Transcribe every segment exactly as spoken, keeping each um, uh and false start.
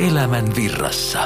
Elämän virrassa.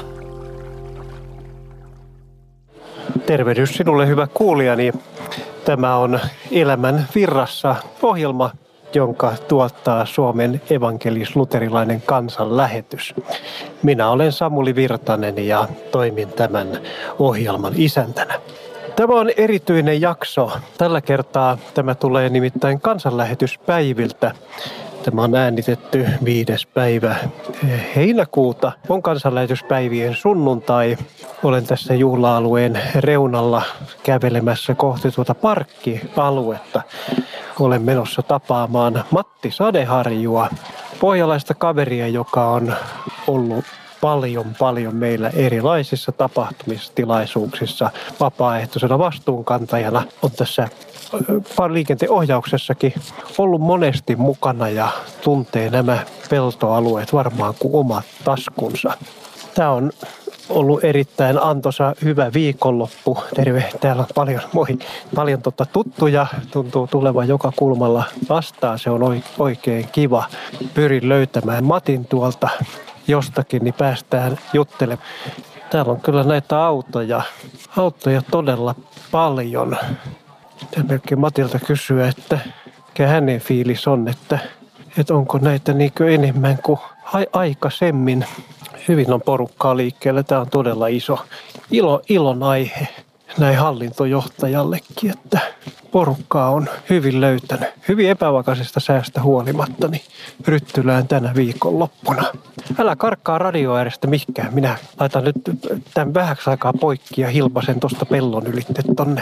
Tervehdys sinulle, hyvä kuulijani. Tämä on Elämän virrassa ohjelma, jonka tuottaa Suomen evankelis-luterilainen kansanlähetys. Minä olen Samuli Virtanen ja toimin tämän ohjelman isäntänä. Tämä on erityinen jakso. Tällä kertaa tämä tulee nimittäin kansanlähetyspäiviltä. Tämä on äänitetty viides päivä heinäkuuta. On kansanlähetyspäivien sunnuntai. Olen tässä juhla-alueen reunalla kävelemässä kohti tuota parkkialuetta. Olen menossa tapaamaan Matti Sadeharjua, pohjalaista kaveria, joka on ollut paljon paljon meillä erilaisissa tapahtumissa, tilaisuuksissa, vapaaehtoisena vastuunkantajana. On tässä liikenteen ohjauksessakin ollut monesti mukana ja tuntee nämä peltoalueet varmaan kuin omat taskunsa. Tämä on ollut erittäin antoisa, hyvä viikonloppu. Terve, täällä on paljon, moi, paljon tota tuttuja, tuntuu tulevan joka kulmalla vastaan. Se on oikein kiva. Pyrin löytämään Matin tuolta jostakin, niin päästään juttelemaan. Täällä on kyllä näitä autoja, autoja todella paljon. Ja melkein Matilta kysyä, että mikä hänen fiilis on, että, että onko näitä niinkö enemmän kuin aikaisemmin. Hyvin on porukkaa liikkeellä. Tämä on todella iso ilo, ilon aihe näin hallintojohtajallekin, että porukkaa on hyvin löytänyt. Hyvin epävakaisesta säästä huolimatta, niin Ryttylään tänä viikonloppuna. Älä karkkaa radio äärestä mihinkään. Minä laitan nyt tämän vähäksi aikaa poikki ja hilpasen tuosta pellon ylitte tonne.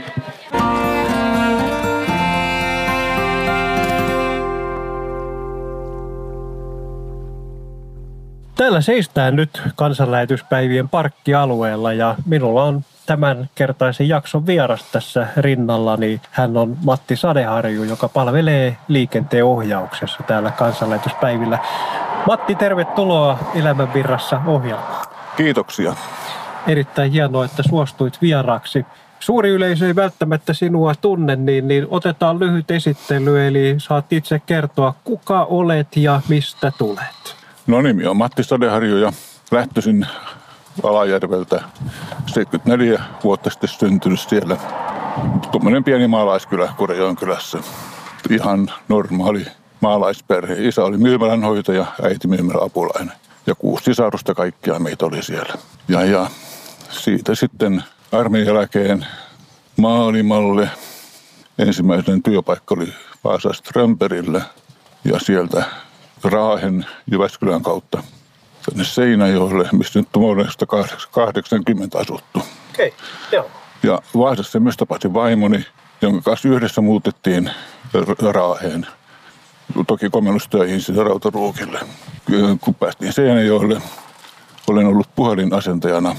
Täällä seistään nyt kansanlähetyspäivien parkkialueella ja minulla on tämän kertaisen jakson vieras tässä rinnallani. Hän on Matti Sadeharju, joka palvelee liikenteen ohjauksessa täällä kansanlähetyspäivillä. Matti, tervetuloa Elämän virrassa ohjelmaan. Kiitoksia. Erittäin hienoa, että suostuit vieraaksi. Suuri yleisö ei välttämättä sinua tunne, niin, niin otetaan lyhyt esittely, eli saat itse kertoa, kuka olet ja mistä tulet. No nimi on Matti Sadeharju ja lähtöisin Alajärveltä seitsemänkymmentäneljä vuotta sitten syntynyt siellä. Tuommoinen pieni maalaiskylä Kurejoen kylässä. Ihan normaali maalaisperhe. Isä oli myymälänhoitaja, äiti myymäläapulainen. Ja kuusi sisarusta kaikkia meitä oli siellä. Ja, ja siitä sitten armeijan jälkeen Maalimalle. Ensimmäinen työpaikka oli Vaasa Strömbergillä ja sieltä Raahen Jyväskylän kautta tänne Seinäjoelle, missä nyt on vuodesta kahdeksankymmentä asuttu. Okei, okay, joo. Ja Vaasassa myös tapasi vaimoni, jonka kanssa yhdessä muutettiin Raaheen. Toki komennustöihin sinne Rautaruukille. Kun päästiin Seinäjoelle, olen ollut puhelinasentajana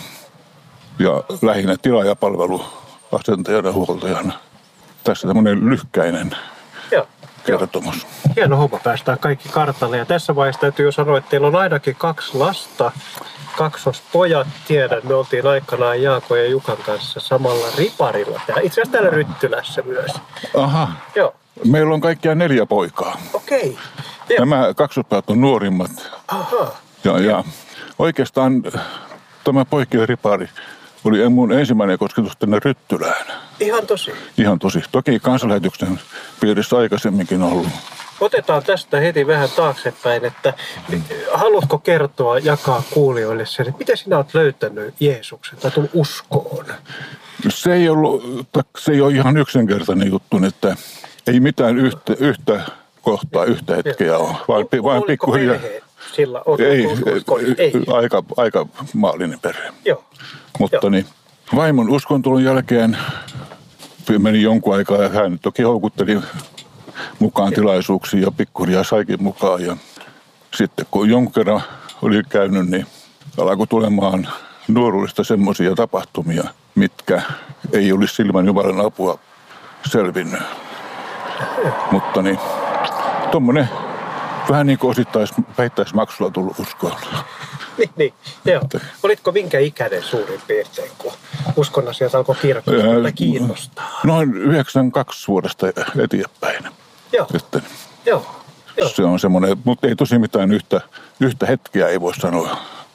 ja lähinnä tilaajapalveluasentajana, huoltajana. Tässä tämmöinen lyhkäinen joo. kertomus. Hieno homma, päästään kaikki kartalle. Ja tässä vaiheessa täytyy jo sanoa, että teillä on ainakin kaksi lasta. Kaksospojat, tiedän. Me oltiin aikanaan Jaako ja Jukan kanssa samalla riparilla. Itse asiassa täällä Ryttylässä myös. Aha. Joo. Meillä on kaikkiaan neljä poikaa. Okei. Nämä kaksospojat on nuorimmat. Aha. Ja, ja oikeastaan tämä poikien ripari oli mun ensimmäinen kosketus tänne Ryttylään. Ihan tosi? Ihan tosi. Toki kansanlähetyksen piirissä aikaisemminkin ollut. Otetaan tästä heti vähän taaksepäin, että haluatko kertoa, jakaa kuulijoille sen, että miten sinä olet löytänyt Jeesuksen tai tullut uskoon? Se ei ollut, se ei ole ihan yksinkertainen juttu, että ei mitään yhtä, yhtä kohtaa, yhtä hetkeä ole, vaan, vaan pikkuhiljaa. Sillä ei, ei, aika, aika maallinen perhe. Joo. Mutta Joo. niin, vaimon uskontulon jälkeen meni jonkun aikaa ja hän toki houkutteli mukaan tilaisuuksiin ja pikkuhiljaa saikin mukaan. Ja sitten kun jonkun kerran oli käynyt, niin alkoi tulemaan nuoruudesta semmoisia tapahtumia, mitkä ei olisi silmän Jumalan apua selvinnyt. Mutta niin, tuommoinen vähän niin kuin osittais vähittäismaksulla tullut uskoon. Niin, niin, joo. Olitko minkä ikäinen suurin piirtein, kun uskonnasiat alkoi kirkosta kiinnostaa? Noin yhdeksänkymmentäkaksi vuodesta eteenpäin. Joo, Sitten joo. Joo. Se on semmoinen, mutta ei tosi mitään yhtä, yhtä hetkeä ei voi sanoa.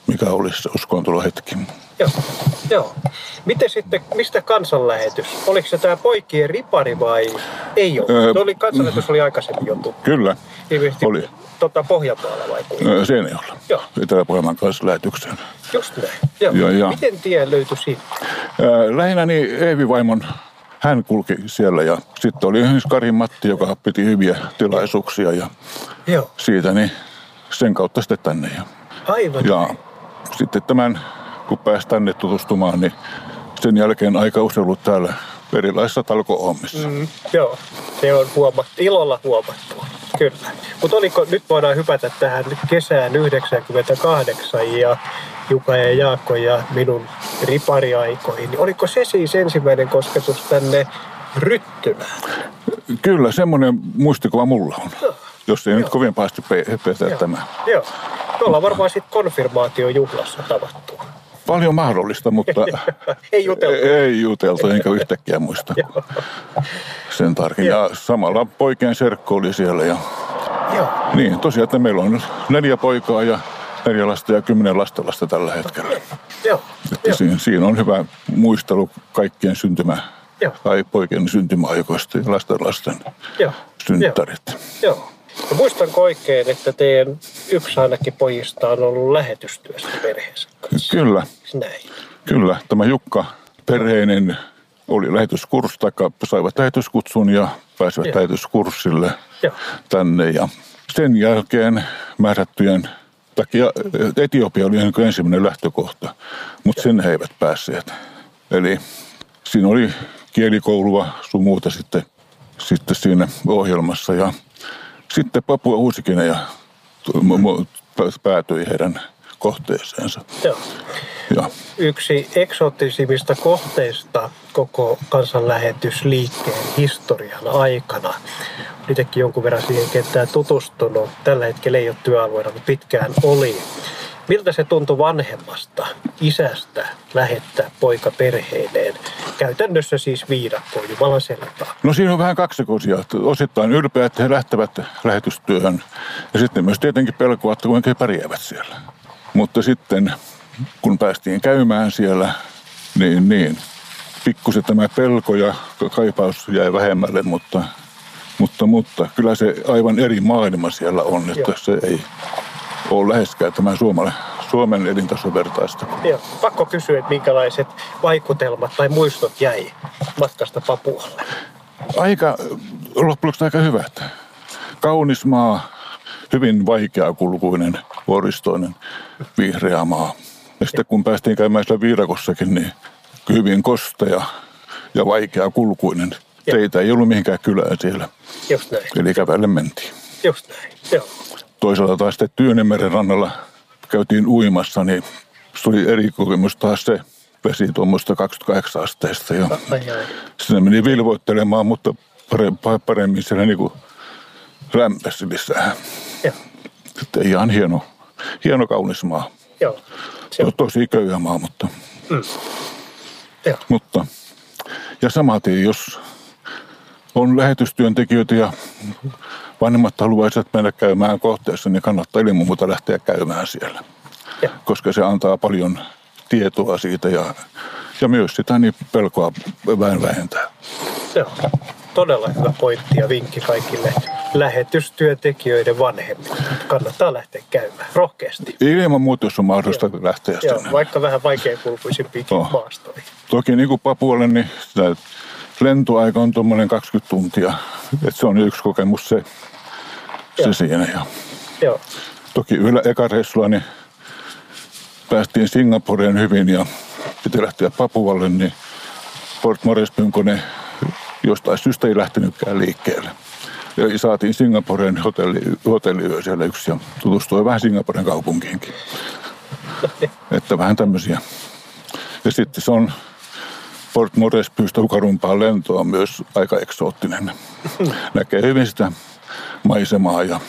mikä olisi se uskoontulohetki. Joo, joo. Miten sitten, mistä kansanlähetys? Oliko se tämä poikien ripari vai ei ole? Öö, oli, kansanlähetys oli aikaisemmin jo tuttu. Kyllä, ilmeisesti oli. Tota, Pohjanmaalla vai kuinka? Öö, Seinäjoella. Joo. Etelä-Pohjanmaan kansanlähetykseen. Just näin. Joo. Ja, ja. Miten tie löytyi siitä? Öö, lähinnä niin Eevi vaimon, hän kulki siellä ja sitten oli esimerkiksi Kari Matti, joka piti hyviä tilaisuuksia ja joo. Siitä niin sen kautta sitten tänne. Ja, aivan. Ja sitten tämän, kun pääsi tänne tutustumaan, niin sen jälkeen aika usein ollut täällä erilaisissa talko-hommissa. Mm, joo, se on huomattu, ilolla huomattu, kyllä. Mutta oliko, nyt voidaan hypätä tähän kesään yhdeksänkymmentäkahdeksan ja Juka ja Jaakko ja minun ripariaikoihin. Niin oliko se siis ensimmäinen kosketus tänne Ryttylään? Kyllä, semmoinen muistikuva mulla on. No. Jos ei joo. nyt kovin pahasti petä tämä. Joo. Me ollaan varmaan sitten konfirmaatiojuhlassa tavattu. Paljon mahdollista, mutta ei juteltu. Ei juteltu, enkä yhtäkkiä muista sen tarkin. Ja samalla poikien serkku oli siellä. Ja joo. Niin, tosiaan, että meillä on neljä poikaa ja neljä lasta ja kymmenen lastenlasta tällä hetkellä. Joo. Että siinä, siinä on hyvä muistelu kaikkien syntymä joo. tai poikien syntymäaikoista ja lastenlasten synttärit. Joo. Joo. Ja muistanko oikein, että teidän yksi ainakin pojista on ollut lähetystyössä perheensä kanssa? Kyllä. Näin. Kyllä. Tämä Jukka perheinen oli lähetyskurssi, tai saivat lähetyskutsun ja pääsivät ja. lähetyskurssille ja. tänne. Ja sen jälkeen määrättyjen takia Etiopia oli ensimmäinen lähtökohta, mutta sen he eivät päässeet. Eli siinä oli kielikoulua sun muuta sitten, sitten siinä ohjelmassa ja sitten Papua Uusi-Guinea päätyi heidän kohteeseensa. Joo. Ja. Yksi eksoottisimmista kohteista koko kansanlähetysliikkeen historian aikana. Itsekin jonkun verran siihen kenttään tutustunut. Tällä hetkellä ei ole työalueena, mutta pitkään oli. Miltä se tuntui vanhemmasta isästä lähettää poika perheineen? Käytännössä siis viidakkoon Jumalan seltaan. No siinä on vähän kaksikoisia. Osittain ylpeä, että he lähtevät lähetystyöhön. Ja sitten myös tietenkin pelkoa, että kuinka he pärjäävät siellä. Mutta sitten kun päästiin käymään siellä, niin, niin pikkusen tämä pelko ja kaipaus jäi vähemmälle, mutta, mutta, mutta kyllä se aivan eri maailma siellä on, että joo. se ei ole läheskään tämän Suomen, Suomen elintason vertaista. Joo. Pakko kysyä, että minkälaiset vaikutelmat tai muistot jäi matkasta Papualle? Aika, loppujen aika hyvät. Kaunis maa, hyvin vaikeakulkuinen, vuoristoinen, vihreä maa. Ja sitten kun päästiin käymään siellä viidakossakin, niin hyvin kostea ja vaikeakulkuinen. Ja. Teitä ei ollut mihinkään kylään siellä. Just näin. Eli kävelle mentiin. Just näin, joo. Toisaalta taas sitten Tyynemeren rannalla käytiin uimassa, niin se oli eri kokemus taas se vesi tuommoista kaksikymmentäkahdeksan asteista. Ja sinne meni vilvoittelemaan, mutta paremmin siellä niin kuin lämpäsi lisää. Joo. Että ihan hieno, hieno kaunis maa. Joo. Se on tosi köyhä maa, mutta... Mm. Joo. mutta ja samaten, jos on lähetystyöntekijöitä ja vanhemmat haluaisivat mennä käymään kohteessa, niin kannattaa ilman muuta lähteä käymään siellä. Ja. Koska se antaa paljon tietoa siitä ja, ja myös sitä niin pelkoa vähän vähentää. Joo. Todella hyvä pointti ja vinkki kaikille lähetystyöntekijöiden vanhemmille. Kannattaa lähteä käymään rohkeasti. Ilman muuta, jos on mahdollista joo. lähteä joo, sinne. Vaikka vähän vaikeakulkuisimpiakin oh. maastoja. Toki niin kuin Papualle, niin sitä lentoaika on tuommoinen kaksikymmentä tuntia. Että se on yksi kokemus se, se siinä. Ja joo. Toki yhdellä eka reissulla niin päästiin Singaporeen hyvin ja piti lähteä Papualle, niin Port Morespyn kone jostain syystä ei lähtenytkään liikkeelle. Ja saatiin Singaporen hotelli, hotelliyö siellä yksi ja tutustui vähän Singaporen kaupunkiinkin. Että vähän tämmöisiä. Ja sitten se on Port Morespystä Ukarumpaan lento on myös aika eksoottinen. Näkee hyvin sitä maisemaa ja,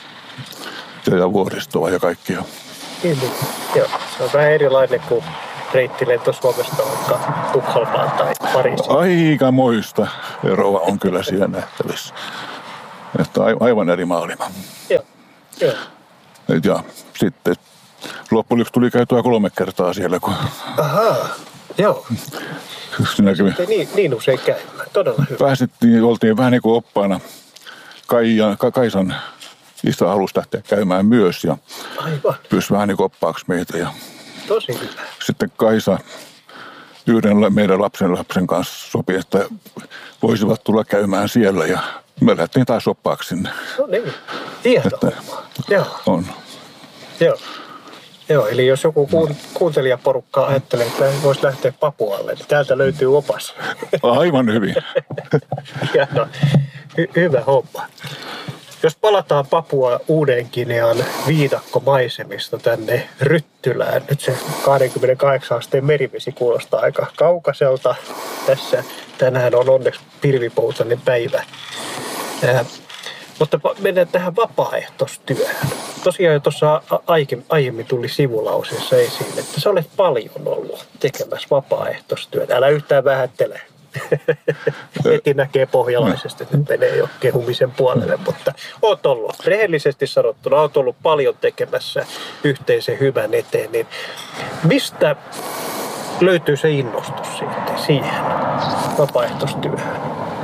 ja vuoristoa ja kaikkia. Niin, joo. Se on vähän erilainen kuin reittilento Suomesta vaikka Tukholmaan tai Pariisiin. Aikamoista eroa on kyllä siellä nähtävissä. Että aivan eri maailma. Joo. Joo. Ja sitten loppujen tuli käytyä kolme kertaa siellä, kun Ahaa, joo. siinä kävi. Niin, niin usein käymään. Todella hyvä. Päästettiin, oltiin vähän niin kuin oppaana. Kaija, Ka- Kaisan isä halusi lähteä käymään myös ja Aivan. pyysi vähän niin kuin oppaaksi meitä. Ja Tosi hyvä. sitten Kaisa yhden meidän lapsen lapsen kanssa sopi, että voisivat tulla käymään siellä ja me lähdettiin taas oppaaksi sinne. No niin, hienoa. Joo, On. joo. Joo, eli jos joku kuun, kuuntelijaporukka ajattelee, että voisi lähteä Papualle, niin täältä löytyy opas. Aivan hyvin. Hieno. Hy- hyvä homma. Jos palataan Papua Uuden-Ginean viidakkomaisemista tänne Ryttylään, nyt se kaksikymmentäkahdeksan asteen merivesi kuulostaa aika kaukaiselta. Tässä tänään on onneksi pilvipoutainen päivä. Äh, mutta mennään tähän vapaaehtoistyöhön. Tosiaan jo tuossa aiemmin tuli sivulauseessa esiin, että sä olet paljon ollut tekemässä vapaaehtoistyötä. Älä yhtään vähättele. Heti näkee pohjalaisesti, että nyt menee jo kehumisen puolelle, mutta oot ollut, rehellisesti sanottuna, oot ollut paljon tekemässä yhteisen hyvän eteen, niin mistä löytyy se innostus sitten siihen vapaaehtoistyöhön?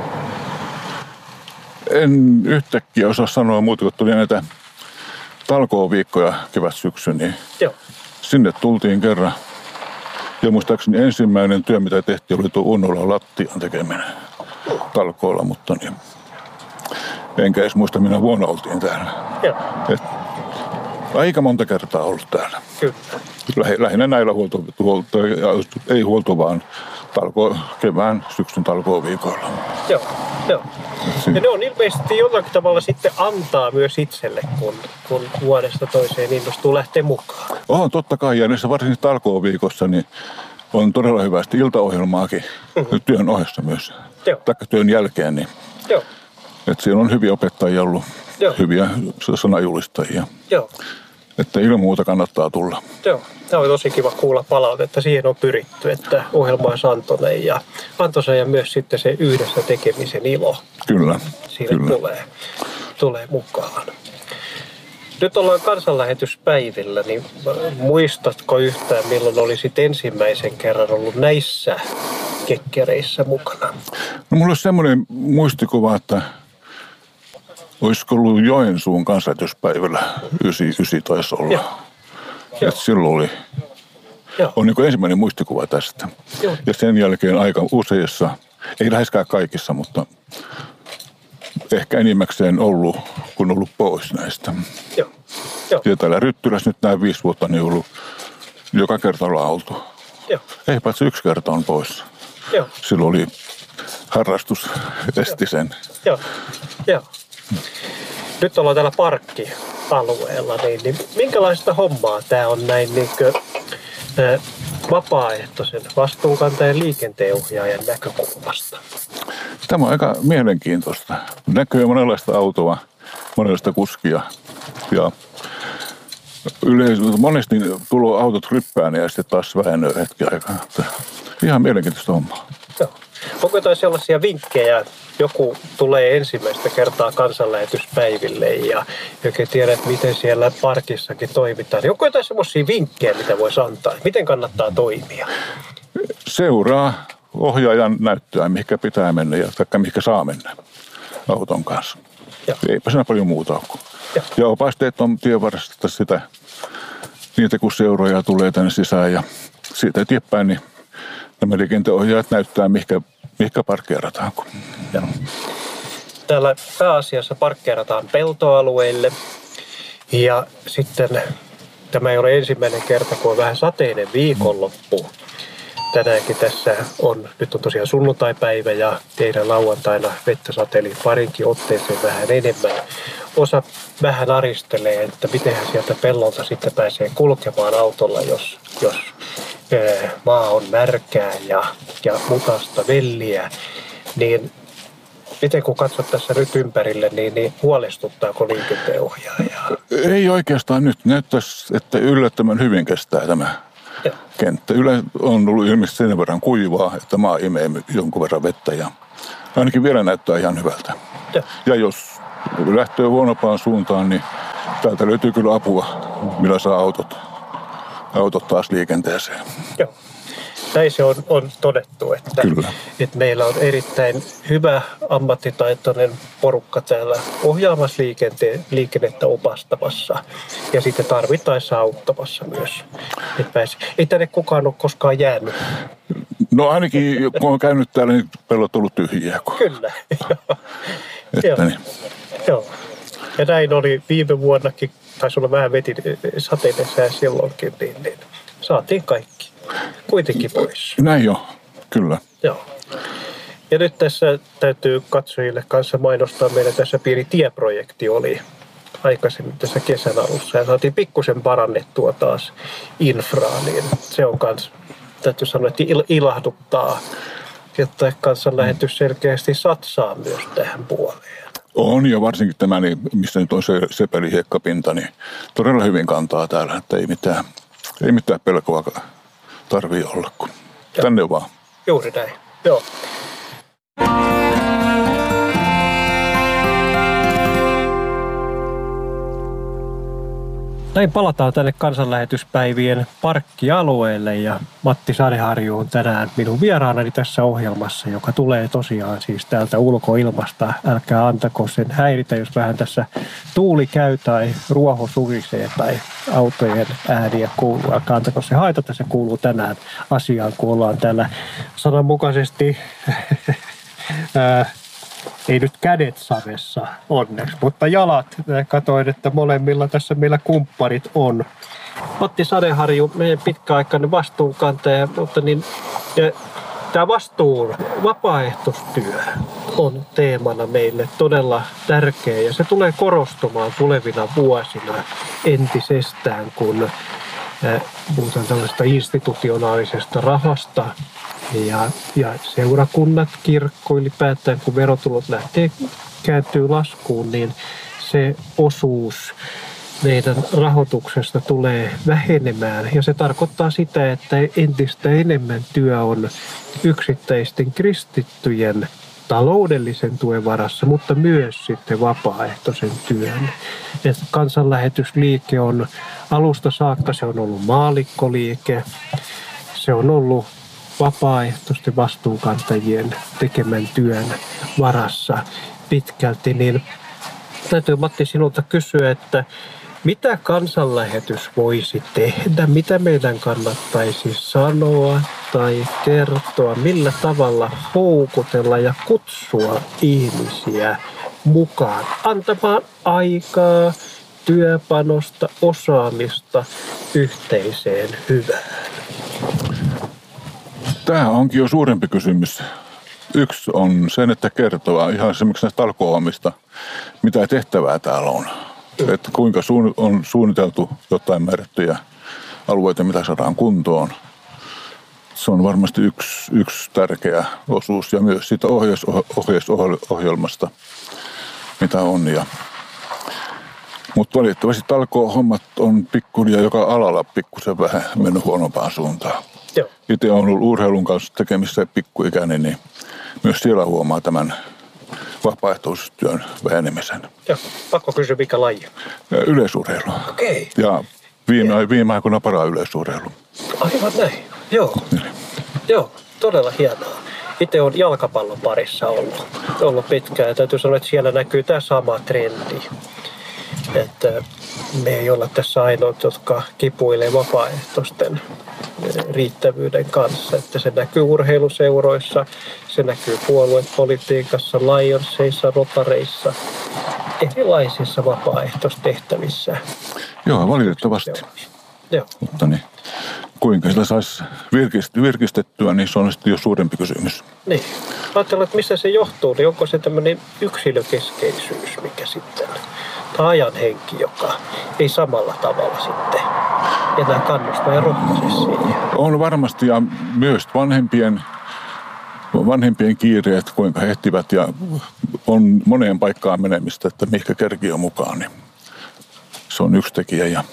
En yhtäkkiä osaa sanoa muuta, kun tuli näitä talkooviikkoja kevät-syksy, niin Joo. sinne tultiin kerran. Ja muistaakseni ensimmäinen työ, mitä tehtiin, oli tuo Unnolan lattian tekeminen talkoolla, mutta niin, enkä edes muista, minä vuonna oltiin täällä. Joo. Et, aika monta kertaa ollut täällä. Kyllä. Lähi, lähinnä näillä huolto, huolto, ei huolto, vaan talko, kevään, syksyn talkooviikoilla. Joo, joo. Ja ne on ilmeisesti jollakin tavalla sitten antaa myös itselle, kun, kun vuodesta toiseen innostuu lähteä mukaan. On totta kai, ja näissä varsinkin talkooviikossa niin on todella hyvästi iltaohjelmaakin mm-hmm. työn ohessa myös, taikka työn jälkeen. Niin, Joo. että siellä on hyviä opettajia ollut, Joo. hyviä sanajulistajia. Joo. Että ilman muuta kannattaa tulla. Joo, tämä on tosi kiva kuulla palautetta. Siihen on pyritty, että ohjelma olisi antoinen ja antoisa ja myös sitten se yhdessä tekemisen ilo. Kyllä, Siinä kyllä. tulee, tulee mukaan. Nyt ollaan kansanlähetyspäivillä, niin muistatko yhtään, milloin olisit ensimmäisen kerran ollut näissä kekkereissä mukana? No mulla olisi semmoinen muistikuva, että olisiko ollut Joensuun kansanlähetyspäivällä yhdeksänkymmentäyhdeksän taisi olla. Joo. Että silloin oli, Joo. on niin kuin ensimmäinen muistikuva tästä. Joo. Ja sen jälkeen aika useissa, ei läheskään kaikissa, mutta ehkä enimmäkseen ollut, kun ollut pois näistä. Joo. Joo. Ja täällä Ryttylässä nyt nämä viisi vuotta niin ollut, joka kerta ollaan oltu. Joo. Ei paitsi yksi kerta on pois. Joo. Silloin oli harrastus esti sen. Joo. Joo. Nyt ollaan täällä parkkialueella, niin, niin minkälaista hommaa tämä on näin niin kuin, ä, vapaaehtoisen vastuunkantajan liikenteenohjaajan näkökulmasta? Tämä on aika mielenkiintoista. Näkyy monenlaista autoa, monenlaista kuskia ja yleensä monesti tulee autot ryppään ja sitten taas vähenee hetki aikaa. Ihan mielenkiintoista hommaa. Joo. Onko jotain sellaisia vinkkejä, joku tulee ensimmäistä kertaa kansanlähetyspäiville ja oikein tiedät, miten siellä parkissakin toimitaan. Onko jotain sellaisia vinkkejä, mitä voisi antaa? Miten kannattaa toimia? Seuraa ohjaajan näyttöä, mihinkä pitää mennä ja taikka mihinkä saa mennä auton kanssa. Joo. Eipä siinä paljon muuta ole. Joo. Ja opasteet on tien varresta sitä, niitä kun seuroja tulee tänne sisään ja siitä eteenpäin, niin nämä liikenteenohjaajat näyttää, mihinkä, mihinkä parkkeerataan. Joo. Täällä pääasiassa parkkeerataan peltoalueille ja sitten tämä ei ole ensimmäinen kerta, kun on vähän sateinen viikonloppu. Tänäänkin tässä on, nyt on tosiaan sunnuntaipäivä ja teidän lauantaina vettä sateli parinkin otteeseen vähän enemmän. Osa vähän aristelee, että mitenhän sieltä pellolta sitten pääsee kulkemaan autolla, jos, jos ää, maa on märkää ja, ja mutasta velliä. Niin miten kun katsot tässä nyt ympärille, niin, niin huolestuttaako liikenteenohjaajaa? Ei oikeastaan nyt. Näyttäisi, että yllättävän hyvin kestää tämä Joo. kenttä. Yle on ollut ilmeisesti sen verran kuivaa, että maa imee jonkun verran vettä ja ainakin vielä näyttää ihan hyvältä. Joo. Ja jos lähtee huonompaan suuntaan, niin täältä löytyy kyllä apua, millä saa autot autot taas liikenteeseen. Joo. Näin se on, on todettu, että, että meillä on erittäin hyvä ammattitaitoinen porukka täällä ohjaamassa liikennettä opastamassa ja sitten tarvittaessa auttamassa myös. Ei tänne kukaan ole koskaan jäänyt. No ainakin kun on käynyt täällä, niin pellot on ollut tyhjiä. Kyllä. Että niin. Joo. Ja näin oli viime vuonnakin, taisi olla vähän veti sateinen sää silloinkin, niin, niin saatiin kaikki kuitenkin pois. Näin jo, kyllä. Joo. Ja nyt tässä täytyy katsojille kanssa mainostaa, meidän tässä pieni tieprojekti oli aikaisemmin tässä kesän alussa ja saatiin pikkusen parannettua taas infraa, niin se on kans, täytyy sanoa, että ilahduttaa, että kansanlähetys selkeästi satsaa myös tähän puoleen. On ja varsinkin tämä, niin missä nyt on se sepelihiekkapinta, niin todella hyvin kantaa täällä, että ei mitään, ei mitään pelkoa tarvii olla, kun Joo. tänne vaan. Juuri näin, joo. Näin palataan tänne kansanlähetyspäivien parkkialueelle ja Matti Sadeharju on tänään minun vieraanani tässä ohjelmassa, joka tulee tosiaan siis täältä ulkoilmasta. Älkää antako sen häiritä, jos vähän tässä tuuli käy tai ruoho surisee tai autojen ääniä kuuluu. Älkää antako se haitata, se kuuluu tänään asiaan, kun ollaan täällä sananmukaisesti ei nyt kädet savessa onneksi, mutta jalat. Katoin, että molemmilla tässä meillä kumpparit on. Matti Sadeharju, meidän pitkäaikainen vastuunkantaja, mutta niin, tämä vastuun vapaaehtoistyö on teemana meille todella tärkeä ja se tulee korostumaan tulevina vuosina entisestään, kun puhutaan tällaista institutionaalisesta rahasta. Ja, ja seurakunnat, kirkko ylipäätään, kun verotulot lähtee kääntyy laskuun, niin se osuus meidän rahoituksesta tulee vähenemään. Ja se tarkoittaa sitä, että entistä enemmän työ on yksittäisten kristittyjen taloudellisen tuen varassa, mutta myös sitten vapaaehtoisen työn. Et kansanlähetysliike on alusta saakka, se on ollut maallikkoliike, se on ollut vapaaehtoisten vastuunkantajien tekemän työn varassa pitkälti, niin täytyy Matti sinulta kysyä, että mitä kansanlähetys voisi tehdä, mitä meidän kannattaisi sanoa tai kertoa, millä tavalla houkutella ja kutsua ihmisiä mukaan antamaan aikaa, työpanosta, osaamista yhteiseen hyvään? Tämä onkin jo suurempi kysymys. Yksi on sen, että kertoo ihan esimerkiksi näistä talkoohommista, mitä tehtävää täällä on. Että kuinka on suunniteltu jotain määrättyjä alueita, mitä saadaan kuntoon. Se on varmasti yksi, yksi tärkeä osuus ja myös siitä ohjeis, ohjeisohjelmasta, mitä on. Ja mutta valitettavasti talkoohommat on pikkuhiljaa joka alalla pikkusen vähän mennyt huonompaan suuntaan. Joo. Itse olen ollut urheilun kanssa tekemissä pikkuikäinen, niin myös siellä huomaa tämän vapaaehtoistyön vähenemisen. Joo. Pakko kysyä, mikä laji? Yleisurheilu. Okei. Ja viime, viime aikoina para-yleisurheilu. Aivan näin. Joo. Niin. Joo, todella hienoa. Itse olen jalkapallon parissa ollut, ollut pitkään ja täytyy sanoa, että siellä näkyy tämä sama trendi. Että me ei olla tässä ainoat, jotka kipuilee vapaaehtoisten riittävyyden kanssa. Että se näkyy urheiluseuroissa, se näkyy puoluepolitiikassa, Lionsseissa, Rotareissa, erilaisissa vapaaehtoistehtävissä. Joo, valitettavasti. Joo. Mutta niin, kuinka sitä saisi virkistettyä, niin se on sitten jo suurempi kysymys. Niin. Ajatellaan, että missä se johtuu, niin onko se tämmöinen yksilökeskeisyys, mikä sitten, tai ajan henki, joka ei samalla tavalla sitten enää kannusta ja rohkaise siihen. On varmasti ja myös vanhempien, vanhempien kiireet, kuinka he ehtivät ja on moneen paikkaan menemistä, että mihinkä kerki on mukaan, niin se on yksi tekijä ja,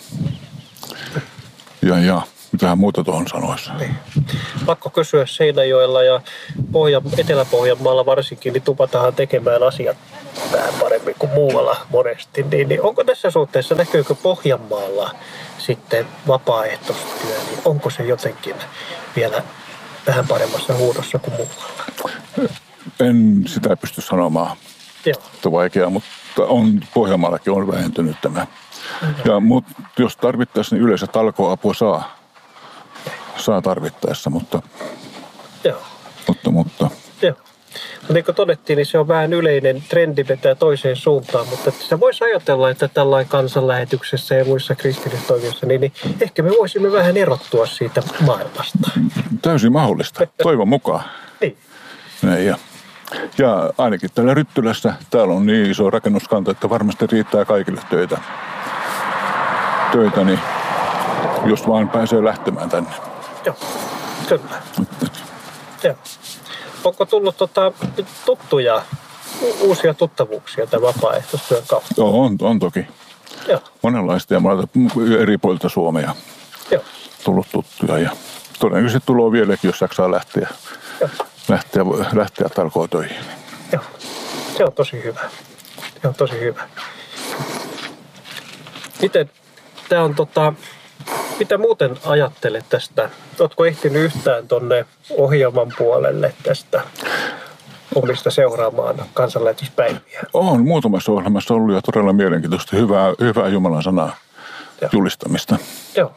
ja, ja mitähän muuta tuohon sanoisi. Niin. Pakko kysyä Seinäjoella ja Pohja, Etelä-Pohjanmaalla varsinkin, niin tupataan tekemään asiat vähän paremmin kuin muualla monesti. Niin, niin onko tässä suhteessa, näkyykö Pohjanmaalla sitten vapaaehtoistyö, niin onko se jotenkin vielä vähän paremmassa huudossa kuin muualla? En sitä pysty sanomaan. Joo. On vaikea, mutta on, Pohjanmaallakin on vähentynyt tämä. Ja, mutta jos tarvittaisiin, niin yleensä talkoapua saa, saa tarvittaessa, mutta, Joo. mutta, mutta Joo. No niin kuin todettiin, niin se on vähän yleinen trendi vetää toiseen suuntaan, mutta sitä voisi ajatella, että tällainen kansanlähetyksessä ja muissa kristillistoimissa, niin, niin ehkä me voisimme vähän erottua siitä maailmasta. täysin mahdollista, toivon mukaan. Niin. Näin, ja, ja ainakin täällä Ryttylässä, täällä on niin iso rakennuskanta, että varmasti riittää kaikille töitä. Töitä, niin jos vaan pääsee lähtemään tänne. Joo, kyllä. Joo. Onko tullut tota, tuttuja, u- uusia tuttavuuksia tämän vapaaehtoistyön kautta? Joo, on, on toki. Joo. Monenlaista ja monelta eri puolilta Suomea Joo. tullut tuttuja. Ja todennäköisesti tulee vieläkin, jos jaksaa lähteä, lähteä, lähteä talkootöihin. Joo. Se on tosi hyvä. Se on tosi hyvä. Miten tämä on tota, mitä muuten ajattelet tästä? Oletko ehtinyt yhtään tuonne ohjelman puolelle tästä omista seuraamaan kansanlähetyspäiviä? On muutamassa ohjelmassa ollut jo todella mielenkiintoista, hyvää, hyvää Jumalan sanaa Joo. julistamista. Joo.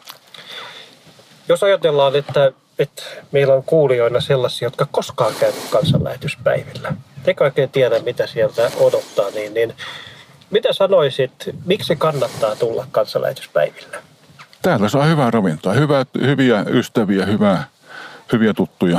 Jos ajatellaan, että, että meillä on kuulijoina sellaisia, jotka koskaan käynyt kansanlähetyspäivillä, eikä oikein tiedä, mitä sieltä odottaa, niin, niin mitä sanoisit, miksi kannattaa tulla kansanlähetyspäivillä? Täällä saa hyvää ravintoa, hyvää, hyviä ystäviä, hyvää, hyviä tuttuja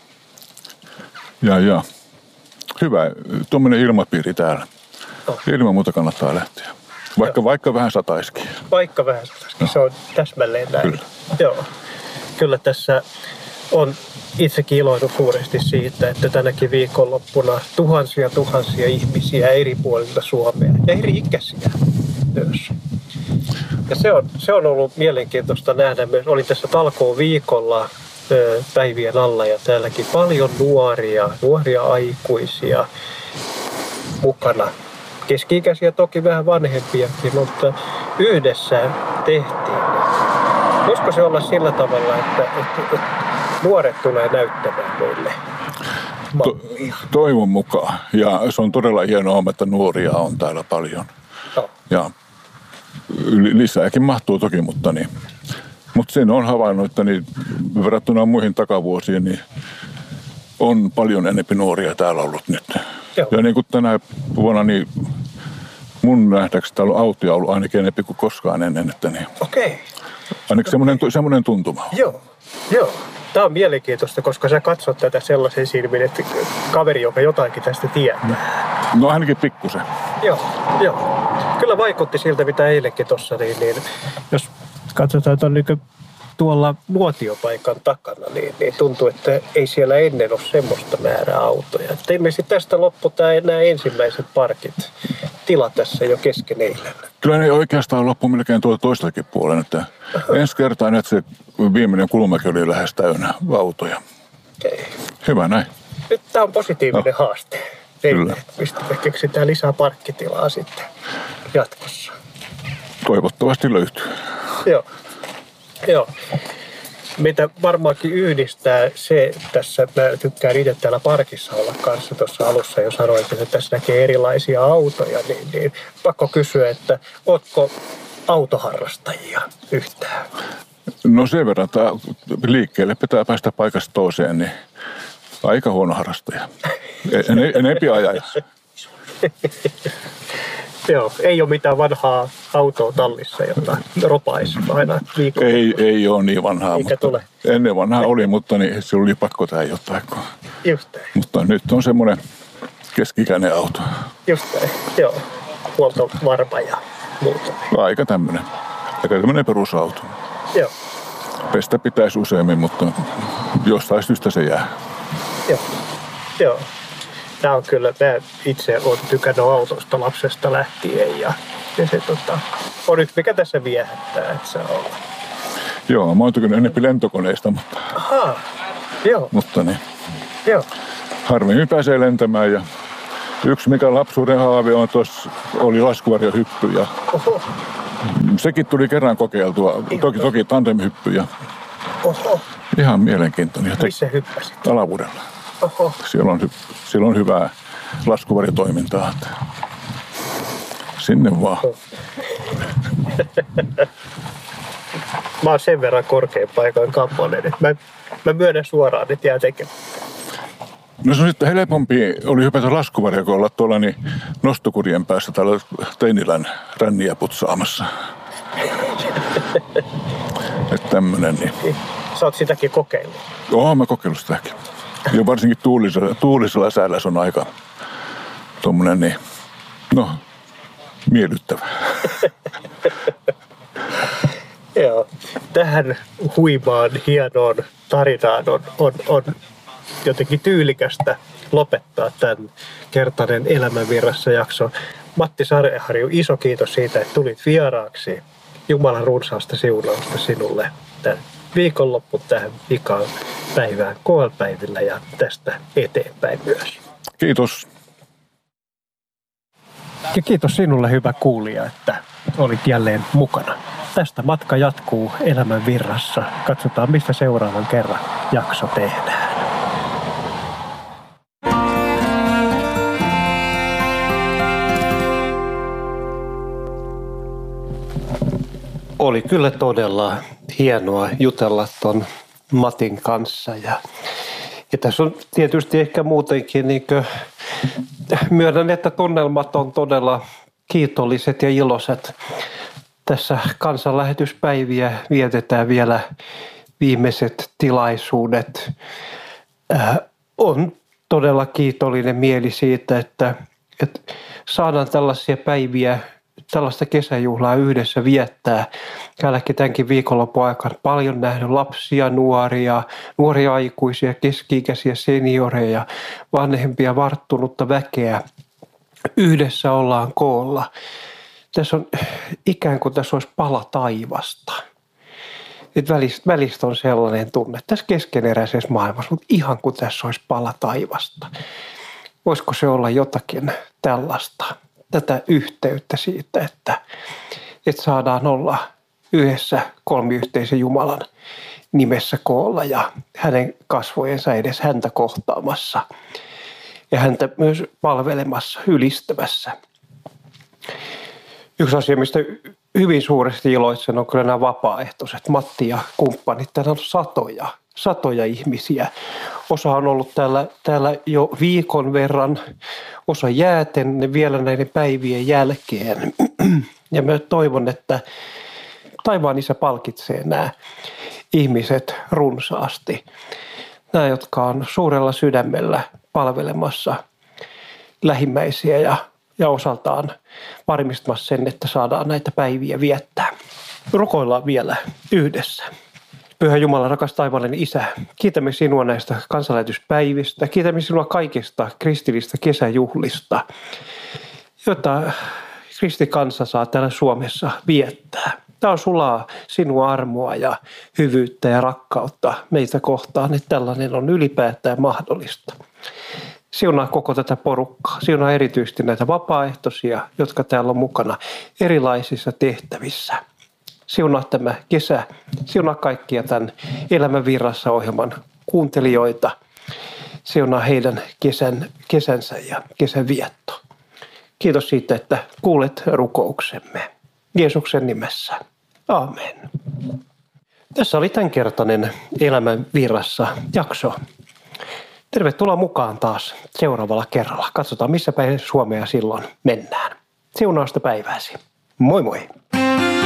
ja, ja hyvä tuommoinen ilmapiiri täällä. No. Ilman muuta kannattaa lähteä, vaikka, Joo. vaikka vähän sataisikin. Vaikka vähän sataisikin, se on täsmälleen näin. Kyllä. Joo. Kyllä tässä on itsekin iloinut suuresti siitä, että tänäkin viikonloppuna tuhansia tuhansia ihmisiä eri puolilta Suomea ja eri ikäisiä myös. Ja se on, se on ollut mielenkiintoista nähdä myös. Olin tässä talkoon viikolla ö, päivien alla ja täälläkin paljon nuoria, nuoria aikuisia mukana. Keski-ikäisiä toki vähän vanhempiakin, mutta yhdessä tehtiin. Voisiko se olla sillä tavalla, että, että, että nuoret tulee näyttämään meille mallia? To, toivon mukaan. Ja se on todella hienoa, että nuoria on täällä paljon. No. Ja lisääkin mahtuu toki, mutta, niin, mutta sen on havainnut, että niin, verrattuna muihin takavuosiin niin on paljon enemmän nuoria täällä ollut nyt. Joo. Ja niin kuin tänä vuonna, niin mun nähdäkseni täällä on autoja ollut ainakin enemmän kuin koskaan ennen. Että niin, Okei. ainakin semmoinen, semmoinen tuntuma. Joo, joo. Tämä on mielenkiintoista, koska sä katsot tätä sellaisen silmin, että kaveri, joka jotakin tästä tietää. No ainakin pikkusen. Joo, joo. Kyllä vaikutti siltä, mitä eilenkin tuossa, niin, niin jos katsotaan tuon niin tuolla nuotiopaikan takana, niin, niin tuntuu, että ei siellä ennen ole semmoista määrää autoja. Et ilmeisesti tästä loppu tämä nämä ensimmäiset parkit, tila tässä jo kesken eilen. Kyllä ne oikeastaan loppu melkein tuolta toistakin puolen, että ensi kertaa nyt se viimeinen kulmakin oli lähes täynnä autoja. Okay. Hyvä näin. Nyt tämä on positiivinen no. haaste. Kyllä. Mistä me keksitään lisää parkkitilaa sitten jatkossa. Toivottavasti löytyy. Joo. Joo. Mitä varmaankin yhdistää se tässä, mä tykkään itse täällä parkissa olla kanssa tuossa alussa, jos sanoit, että tässä näkee erilaisia autoja, niin, niin pakko kysyä, että ootko autoharrastajia yhtään? No sen verran, että liikkeelle pitää päästä paikasta toiseen, niin aika huono harrastaja. En, enempi ajaja. Joo, ei ole mitään vanhaa autoa tallissa, jota ropaisi aina viikolla. Ei, ei ole niin vanhaa, Eikä mutta tule. Ennen vanhaa oli, mutta niin, se oli pakko tehdä jotain. Just näin. Mutta nyt on semmoinen keski-ikäinen auto. Just näin, joo. Huoltovarma ja muuta. Aika tämmöinen. Aika tämmöinen perusauto. Joo. Pestä pitäisi useammin, mutta jostain syystä se jää. Joo. Joo. Tämä on kyllä, mä itse olen tykännyt autosta lapsesta lähtien ja, ja se tota, on nyt mikä tässä viehättää, että se on. Joo, mä oon tykännyt enemmän lentokoneista, mutta, Ahaa, joo, mutta niin, joo, harvemmin pääsee lentämään. Ja yksi mikä lapsuuden haave on tuossa, oli laskuvarjohyppy ja oho, Sekin tuli kerran kokeiltua. Toki, toki tandemhyppyjä. Oho. Ihan mielenkiintoinen. Missä hyppäsit? Alavuudella. Oho. Siellä on, hy- siellä on hyvää laskuvaritoimintaa. Sinne vaan. Mä oon sen verran korkean paikan kammonen, että mä, mä myönnän suoraan, että jää tekemään. No se on sitten helpompi oli hypätä laskuvarja, kun olla tuolla niin nostokurien päässä täällä Teinilän ränniä putsaamassa. Että tämmönen niin. Sä oot sitäkin kokeillut? Joo, mä kokeillut sitäkin. Ja varsinkin tuulisella, tuulisella säällä se on aika tommonen niin, no, miellyttävä. Joo. Tähän huimaan, hienoon tarinaan on, on, on jotenkin tyylikästä lopettaa tämän kertainen Elämänvirrassa jakso. Matti Sadeharju, iso kiitos siitä, että tulit vieraaksi. Jumalan runsaasta siunausta sinulle tämän viikonloppu tähän vikaan päivään K L-päivillä ja tästä eteenpäin myös. Kiitos. Ja kiitos sinulle, hyvä kuulija, että olit jälleen mukana. Tästä matka jatkuu Elämänvirrassa. Katsotaan, mistä seuraavan kerran jakso tehdään. Oli kyllä todella hienoa jutella ton Matin kanssa. Ja, ja tässä on tietysti ehkä muutenkin, niin kuin, myönnän, että tunnelmat on todella kiitolliset ja iloiset. Tässä kansanlähetyspäiviä vietetään vielä viimeiset tilaisuudet. Äh, on todella kiitollinen mieli siitä, että, että saadaan tällaisia päiviä, tällaista kesäjuhlaa yhdessä viettää. Täälläkin tämänkin viikonlopun aikana paljon nähnyt lapsia, nuoria, nuoria aikuisia, keski-ikäisiä senioreja, vanhempia, varttunutta väkeä. Yhdessä ollaan koolla. Tässä on ikään kuin tässä olisi pala taivasta. Että välistä, välistä on sellainen tunne, että tässä keskeneräisessä maailmassa, mutta ihan kuin tässä olisi pala taivasta. Voisiko se olla jotakin tällaista, tätä yhteyttä siitä, että, että saadaan olla yhdessä kolmiyhteisen Jumalan nimessä koolla ja hänen kasvojensa edes häntä kohtaamassa ja häntä myös palvelemassa, ylistämässä. Yksi asia, mistä hyvin suuresti iloitsen, on kyllä nämä vapaaehtoiset. Matti ja kumppanit, täällä on satoja, satoja ihmisiä. Osa on ollut täällä, täällä jo viikon verran, osa jääten vielä näiden päivien jälkeen. Ja mä toivon, että taivaan Isä palkitsee nämä ihmiset runsaasti. Nämä, jotka on suurella sydämellä palvelemassa lähimmäisiä ja ja osaltaan varmistamassa sen, että saadaan näitä päiviä viettää. Rukoillaan vielä yhdessä. Pyhä Jumala, rakas taivaallinen Isä, kiitämme sinua näistä kansanlähetyspäivistä. Kiitämme sinua kaikista kristillistä kesäjuhlista, joita kristikansa saa täällä Suomessa viettää. Tämä on sulaa sinua armoa ja hyvyyttä ja rakkautta meitä kohtaan, että tällainen on ylipäätään mahdollista. Siunaa koko tätä porukkaa. Siunaa erityisesti näitä vapaaehtoisia, jotka täällä on mukana erilaisissa tehtävissä. Siunaa tämä kesä. Siunaa kaikkia tämän Elämänvirrassa ohjelman kuuntelijoita. Siunaa heidän kesän, kesänsä ja kesän vietto. Kiitos siitä, että kuulet rukouksemme. Jeesuksen nimessä. Aamen. Tässä oli tämänkertainen Elämänvirrassa jakso. Tervetuloa mukaan taas seuraavalla kerralla. Katsotaan, missä päin Suomea silloin mennään. Siunausta päivääsi. Moi moi!